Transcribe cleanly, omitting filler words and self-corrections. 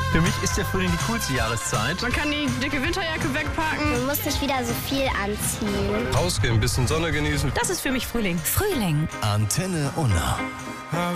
Für mich ist der Frühling die coolste Jahreszeit. Man kann die dicke Winterjacke wegpacken. Man muss nicht wieder so viel anziehen. Rausgehen, ein bisschen Sonne genießen. Das ist für mich Frühling. Frühling. Antenne Unna.